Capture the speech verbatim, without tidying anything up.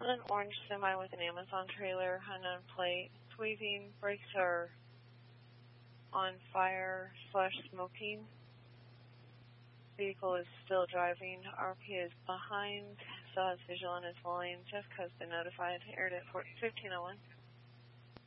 An orange semi with an Amazon trailer, unknown plate, sweeping, brakes are on fire slash smoking. Vehicle is still driving. R P is behind, still has visual on his line. Jeff Coast been notified. Aired at fifteen oh one.